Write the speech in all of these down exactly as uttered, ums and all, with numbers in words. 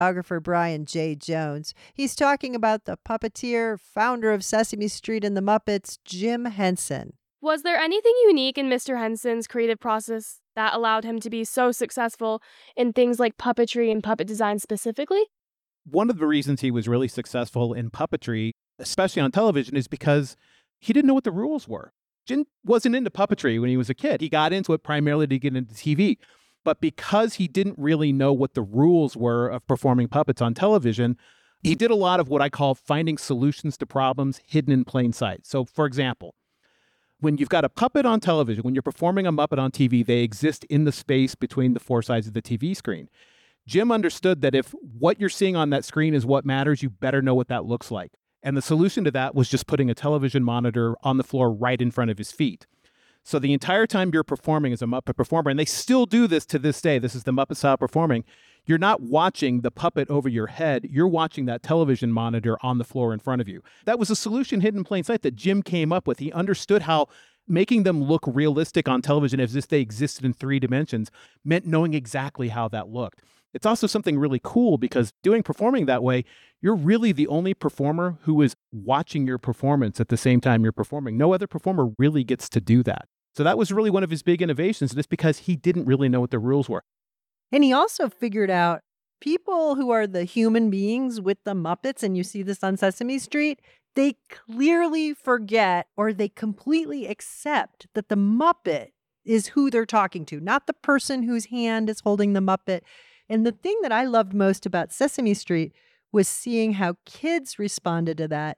Biographer Brian J. Jones. He's talking about the puppeteer, founder of Sesame Street and the Muppets, Jim Henson. Was there anything unique in Mister Henson's creative process that allowed him to be so successful in things like puppetry and puppet design specifically? One of the reasons he was really successful in puppetry, especially on television, is because he didn't know what the rules were. Jim wasn't into puppetry when he was a kid. He got into it primarily to get into T V. But because he didn't really know what the rules were of performing puppets on television, he did a lot of what I call finding solutions to problems hidden in plain sight. So, for example, when you've got a puppet on television, when you're performing a Muppet on T V, they exist in the space between the four sides of the T V screen. Jim understood that if what you're seeing on that screen is what matters, you better know what that looks like. And the solution to that was just putting a television monitor on the floor right in front of his feet. So the entire time you're performing as a Muppet performer, and they still do this to this day, this is the Muppet style performing, you're not watching the puppet over your head, you're watching that television monitor on the floor in front of you. That was a solution hidden in plain sight that Jim came up with. He understood how making them look realistic on television as if they existed in three dimensions meant knowing exactly how that looked. It's also something really cool because doing performing that way, you're really the only performer who is watching your performance at the same time you're performing. No other performer really gets to do that. So that was really one of his big innovations, and it's because he didn't really know what the rules were. And he also figured out people who are the human beings with the Muppets, and you see this on Sesame Street, they clearly forget or they completely accept that the Muppet is who they're talking to, not the person whose hand is holding the Muppet. And the thing that I loved most about Sesame Street was seeing how kids responded to that.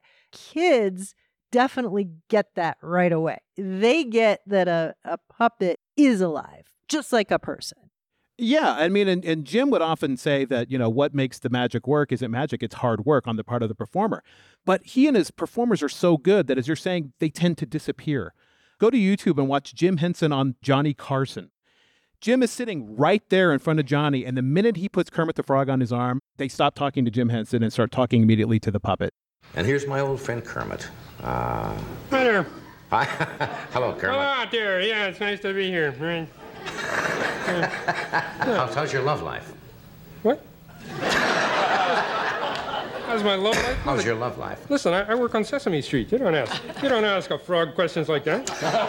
Kids definitely get that right away. They get that a, a puppet is alive, just like a person. Yeah, I mean, and, and Jim would often say that, you know, what makes the magic work isn't magic, it's hard work on the part of the performer. But he and his performers are so good that, as you're saying, they tend to disappear. Go to YouTube and watch Jim Henson on Johnny Carson. Jim is sitting right there in front of Johnny, and the minute he puts Kermit the Frog on his arm, they stop talking to Jim Henson and start talking immediately to the puppet. And here's my old friend Kermit. Uh... Hi there. Hi. Hello, Kermit. Hello out there. Yeah, it's nice to be here. Right. Yeah. How's, how's your love life? What? How's my love life? How's your love life? Listen, I, I work on Sesame Street. You don't ask. You don't ask a frog questions like that.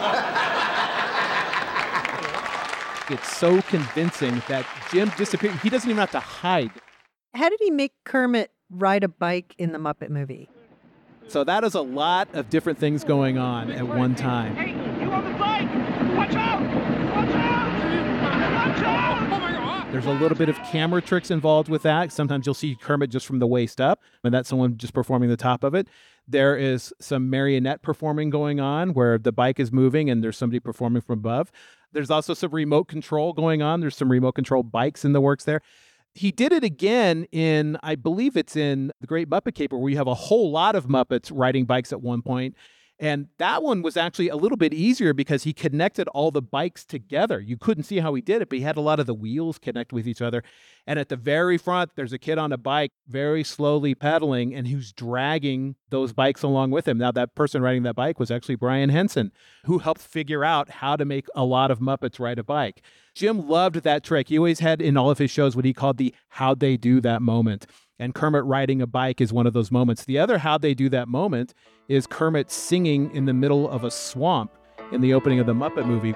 It's so convincing that Jim disappeared. He doesn't even have to hide. How did he make Kermit ride a bike in the Muppet movie? So that is a lot of different things going on at one time. Hey, you on the bike! Watch out! Watch out! Watch out! Oh my God! There's a little bit of camera tricks involved with that. Sometimes you'll see Kermit just from the waist up, and that's someone just performing the top of it. There is some marionette performing going on where the bike is moving and there's somebody performing from above. There's also some remote control going on. There's some remote control bikes in the works there. He did it again in, I believe it's in The Great Muppet Caper, where you have a whole lot of Muppets riding bikes at one point. And that one was actually a little bit easier because he connected all the bikes together. You couldn't see how he did it, but he had a lot of the wheels connect with each other. And at the very front, there's a kid on a bike very slowly pedaling and who's dragging those bikes along with him. Now, that person riding that bike was actually Brian Henson, who helped figure out how to make a lot of Muppets ride a bike. Jim loved that trick. He always had in all of his shows what he called the how'd they do that moment. And Kermit riding a bike is one of those moments. The other how'd they do that moment is Kermit singing in the middle of a swamp in the opening of the Muppet movie.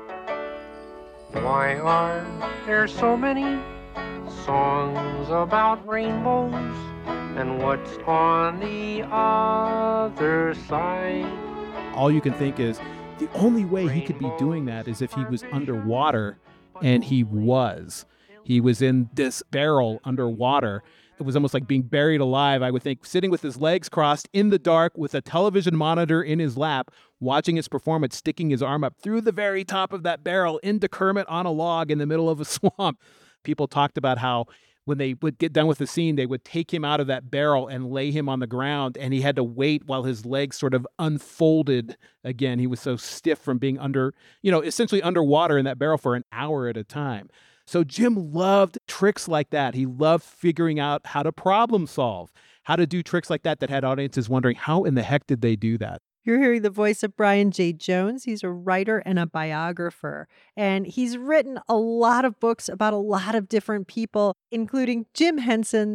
Why are there so many songs about rainbows? And what's on the other side? All you can think is the only way he could be doing that is if he was underwater, and he was. He was in this barrel underwater. It was almost like being buried alive, I would think, sitting with his legs crossed in the dark with a television monitor in his lap, watching his performance, sticking his arm up through the very top of that barrel into Kermit on a log in the middle of a swamp. People talked about how when they would get done with the scene, they would take him out of that barrel and lay him on the ground, and he had to wait while his legs sort of unfolded again. He was so stiff from being under, you know, essentially underwater in that barrel for an hour at a time. So Jim loved tricks like that. He loved figuring out how to problem solve, how to do tricks like that that had audiences wondering, how in the heck did they do that? You're hearing the voice of Brian J. Jones. He's a writer and a biographer, and he's written a lot of books about a lot of different people, including Jim Henson,